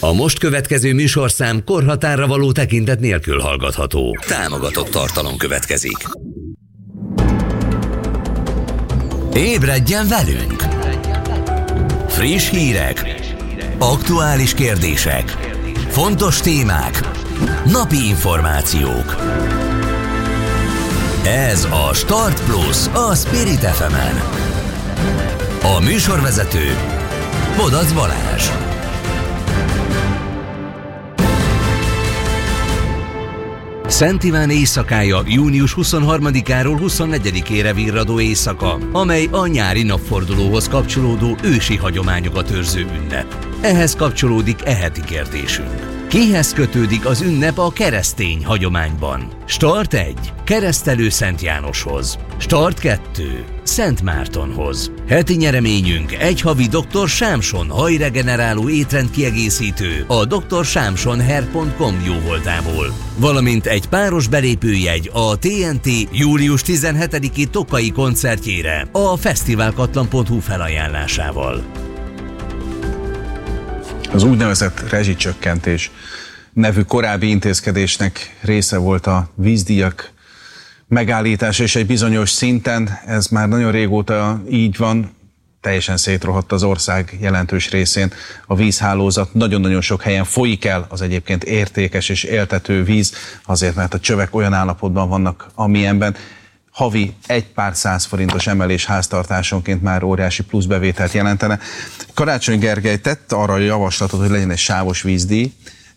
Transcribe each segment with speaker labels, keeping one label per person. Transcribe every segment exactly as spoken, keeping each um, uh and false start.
Speaker 1: A most következő műsorszám korhatárra való tekintet nélkül hallgatható. Támogatott tartalom következik. Ébredjen velünk! Friss hírek, aktuális kérdések, fontos témák, napi információk. Ez a Start Plus a Spirit ef emen. A műsorvezető Bodac Balázs. Szent Iván éjszakája június huszonharmadikáról huszonnegyedikére virradó éjszaka, amely a nyári napfordulóhoz kapcsolódó ősi hagyományokat őrző ünnep. Ehhez kapcsolódik e heti kérdésünk. Kihez kötődik az ünnep a keresztény hagyományban? Start egy. Keresztelő Szent Jánoshoz. Start kettő. Szent Mártonhoz. Heti nyereményünk egy havi doktor Sámson hajregeneráló étrendkiegészítő a doktor sámson hair pont com jóvoltából, valamint egy páros belépőjegy a té en té július tizenhetediki tokai koncertjére a fesztiválkatlan pont hu felajánlásával.
Speaker 2: Az úgynevezett rezsicsökkentés nevű korábbi intézkedésnek része volt a vízdíjak megállítása, és egy bizonyos szinten ez már nagyon régóta így van, teljesen szétrohadt az ország jelentős részén a vízhálózat, nagyon-nagyon sok helyen folyik el az egyébként értékes és éltető víz, azért mert a csövek olyan állapotban vannak, amilyenben. Havi egy pár száz forintos emelés háztartásonként már óriási pluszbevételt jelentene. Karácsony Gergely tett arra a javaslatot, hogy legyen egy sávos vízdíj,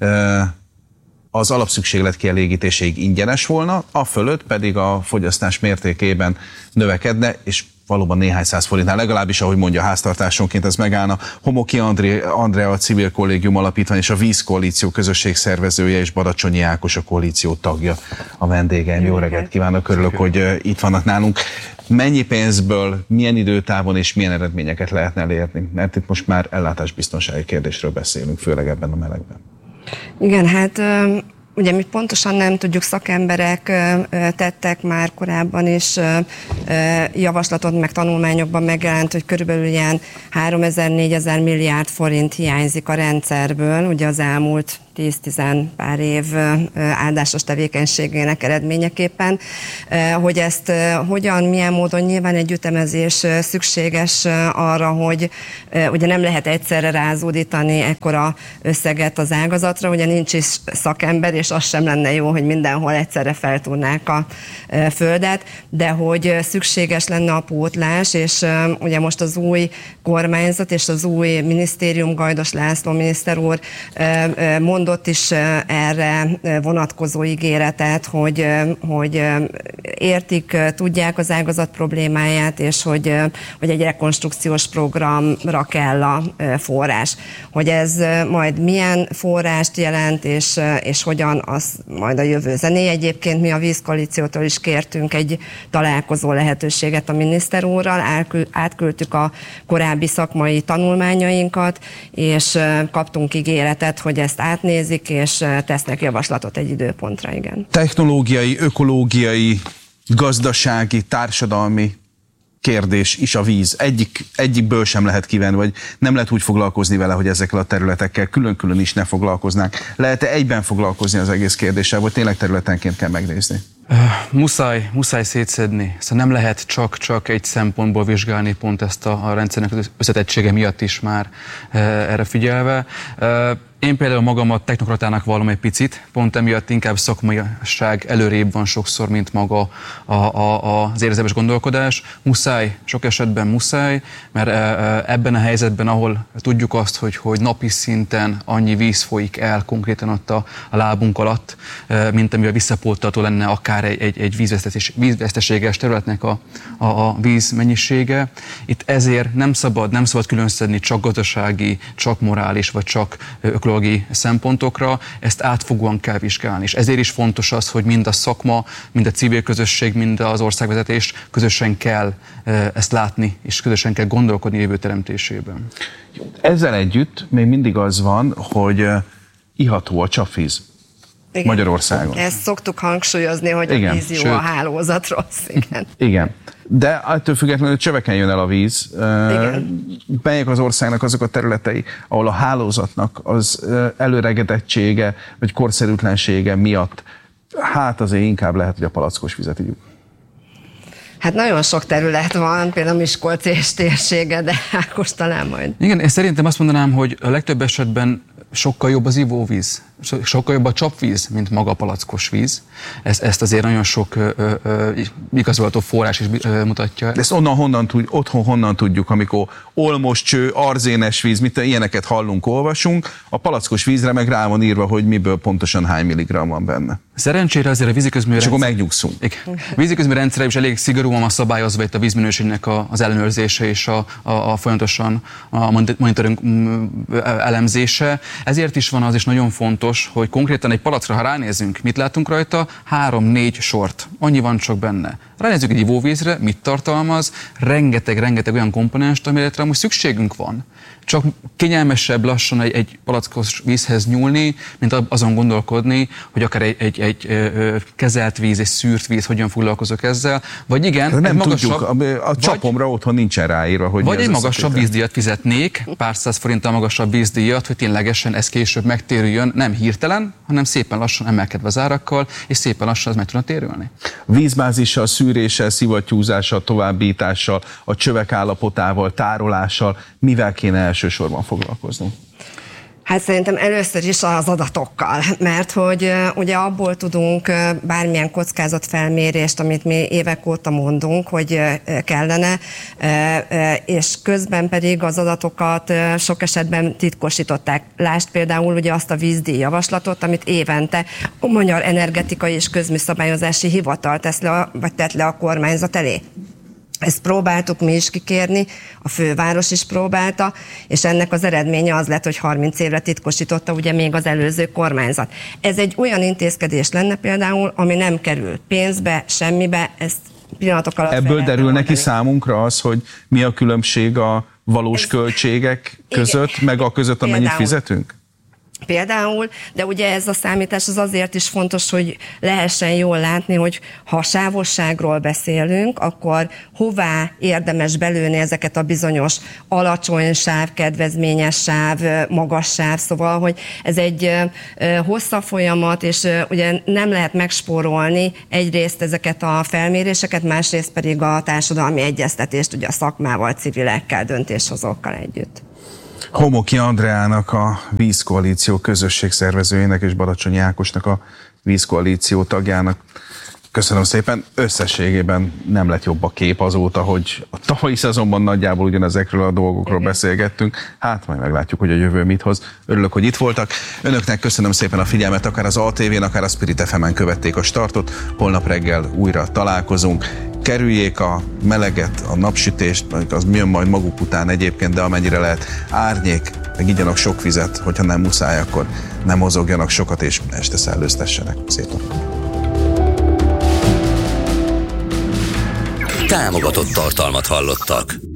Speaker 2: az alapszükséglet kielégítéséig ingyenes volna, a fölött pedig a fogyasztás mértékében növekedne, és valóban néhány száz forintnál, legalábbis ahogy mondja, háztartásonként ez megállna. Homoki André, Andrea a Civil Kollégium Alapítvány és a Vízkoalíció közösség szervezője, és Badacsonyi Ákos a koalíció tagja a vendégeim. Jó reggelt kívánok, örülök, hogy itt vannak nálunk. Mennyi pénzből, milyen időtávon és milyen eredményeket lehetne elérni? Mert itt most már ellátásbiztonsági kérdésről beszélünk, főleg ebben a melegben.
Speaker 3: Igen, hát ugye mi pontosan nem tudjuk, szakemberek tettek már korábban is javaslatot, meg tanulmányokban megjelent, hogy körülbelül ilyen háromezer-négyezer milliárd forint hiányzik a rendszerből, ugye az elmúlt tíz-tizen pár év áldásos tevékenységének eredményeképpen. Hogy ezt hogyan, milyen módon, nyilván egy ütemezés szükséges arra, hogy ugye nem lehet egyszerre rázódítani ekkora összeget az ágazatra, ugye nincs is szakember, és az sem lenne jó, hogy mindenhol egyszerre feltúrnák a földet, de hogy szükséges lenne a pótlás, és ugye most az új kormányzat és az új minisztérium, Gajdos László miniszter úr mond mondott is erre vonatkozó ígéretet, hogy, hogy értik, tudják az ágazat problémáját, és hogy, hogy egy rekonstrukciós programra kell a forrás. Hogy ez majd milyen forrást jelent, és, és hogyan, az majd a jövő zené. Egyébként mi a Vízkoalíciótól is kértünk egy találkozó lehetőséget a miniszter úrral, átküldtük a korábbi szakmai tanulmányainkat, és kaptunk ígéretet, hogy ezt átnézik, és tesznek javaslatot egy időpontra, igen.
Speaker 2: Technológiai, ökológiai, gazdasági, társadalmi kérdés is a víz. Egyik, egyikből sem lehet kivenni, vagy nem lehet úgy foglalkozni vele, hogy ezekkel a területekkel külön-külön is ne foglalkoznánk. Lehet-e egyben foglalkozni az egész kérdéssel, vagy tényleg területenként kell megnézni?
Speaker 4: Uh, muszáj, muszáj szétszedni. Szóval nem lehet csak-csak egy szempontból vizsgálni, pont ezt a, a rendszernek az összetettsége miatt is már uh, erre figyelve. Uh, Én például magamat technokratának vallom egy picit, pont emiatt inkább szakmaiság előrébb van sokszor, mint maga a, a, az érzelmes gondolkodás. Muszáj, sok esetben muszáj, mert ebben a helyzetben, ahol tudjuk azt, hogy, hogy napi szinten annyi víz folyik el konkrétan ott a, a lábunk alatt, mint amivel visszapótolható lenne akár egy, egy, egy vízvesztes, vízveszteséges területnek a, a, a víz mennyisége. Itt ezért nem szabad, nem szabad különszedni csak gazdasági, csak morális, vagy csak ökológiai szempontokra, ezt átfogóan kell vizsgálni. És ezért is fontos az, hogy mind a szakma, mind a civil közösség, mind az országvezetés közösen kell ezt látni, és közösen kell gondolkodni jövő teremtésében.
Speaker 2: Ezzel együtt még mindig az van, hogy iható a csapvíz. Igen. Magyarországon.
Speaker 3: Ezt szoktuk hangsúlyozni, hogy igen. A víz jó, sőt, a hálózat rossz. Igen.
Speaker 2: Igen. De attól függetlenül csöveken jön el a víz. Igen. Melyek az országnak azok a területei, ahol a hálózatnak az előregedettsége vagy korszerűtlensége miatt hát azért inkább lehet, hogy a palackos vizet ígyunk.
Speaker 3: Hát nagyon sok terület van, például Miskolc és térsége, de Ákos talán majd.
Speaker 4: Igen, én szerintem azt mondanám, hogy a legtöbb esetben sokkal jobb az ivóvíz, sokkal jobb a csapvíz, mint maga a palackos víz. Ezt, ezt azért nagyon sok ö, ö, igazolható forrás is ö, mutatja.
Speaker 2: De ezt onnan, honnan, tud, otthon honnan tudjuk, amikor olmos cső, arzénes víz, mit, ilyeneket hallunk, olvasunk, a palackos vízre meg rá van írva, hogy miből pontosan hány milligramm van benne.
Speaker 4: Szerencsére azért a víziközmű
Speaker 2: és akkor megnyugszunk.
Speaker 4: A víziközmű rendszere is elég szigorúan van szabályozva itt a vízminőségnek az ellenőrzése és a, a, a folyamatosan a monitoring elemzése. Ezért is van az is nagyon fontos, hogy konkrétan egy palackra, ha ránézünk, mit látunk rajta? Három-négy sort. Annyi van csak benne. Ránézzük egy ivóvízre, mit tartalmaz, rengeteg-rengeteg olyan komponenst, amire most szükségünk van. Csak kényelmesebb lassan egy, egy palackos vízhez nyúlni, mint azon gondolkodni, hogy akár egy, egy, egy ö, kezelt víz, egy szűrt víz, hogyan foglalkozok ezzel, vagy igen,
Speaker 2: nem
Speaker 4: egy magasabb,
Speaker 2: tudjuk, a, a csapomra otthon nincsen ráírva, hogy
Speaker 4: vagy egy magasabb vízdíjat fizetnék, pár száz forinttal magasabb vízdíjat, hogy ténylegesen ez később megtérüljön, nem hirtelen, hanem szépen lassan emelkedve az árakkal, és szépen lassan ez meg tudna térülni.
Speaker 2: Vízbázissal, szűréssel, szivattyúzással, továbbítással, a csövek állapotával, tárolással, mivel kéne elsősorban foglalkozni?
Speaker 3: Hát szerintem először is az adatokkal, mert hogy ugye abból tudunk bármilyen kockázatfelmérést, amit mi évek óta mondunk, hogy kellene, és közben pedig az adatokat sok esetben titkosították. Lásd például ugye azt a vízdíj javaslatot, amit évente a Magyar Energetikai és Közműszabályozási Hivatal tesz le, vagy tett le a kormányzat elé. Ezt próbáltuk mi is kikérni, a főváros is próbálta, és ennek az eredménye az lett, hogy harminc évre titkosította ugye még az előző kormányzat. Ez egy olyan intézkedés lenne például, ami nem kerül pénzbe, semmibe, ezt pillanatok alatt
Speaker 2: ebből derül neki számunkra az, hogy mi a különbség a valós ez, költségek között, igen, meg a között, amennyit például fizetünk?
Speaker 3: Például, de ugye ez a számítás az azért is fontos, hogy lehessen jól látni, hogy ha sávosságról beszélünk, akkor hová érdemes belőni ezeket a bizonyos alacsony sáv, kedvezményes sáv, magas sáv, szóval, hogy ez egy hosszabb folyamat, és ugye nem lehet megspórolni egyrészt ezeket a felméréseket, másrészt pedig a társadalmi egyeztetést ugye a szakmával, civilekkel, döntéshozókkal együtt.
Speaker 2: Homoki Andreának, a Vízkoalíció közösségszervezőjének és Badacsonyi Ákosnak, a Vízkoalíció tagjának köszönöm szépen. Összességében nem lett jobb a kép azóta, hogy a tavalyi szezonban nagyjából ugyanezekről a dolgokról igen, beszélgettünk. Hát majd meglátjuk, hogy a jövő mit hoz. Örülök, hogy itt voltak. Önöknek köszönöm szépen a figyelmet, akár az á té vén, akár a Spirit ef emen követték a startot. Holnap reggel újra találkozunk. Kerüljék a meleget, a napsütést, az jön majd maguk után egyébként, de amennyire lehet árnyék, meg igyanak sok vizet, hogyha nem muszáj, akkor nem mozogjanak sokat, és este szellőztessenek. Szép napot!
Speaker 1: Támogatott tartalmat hallottak.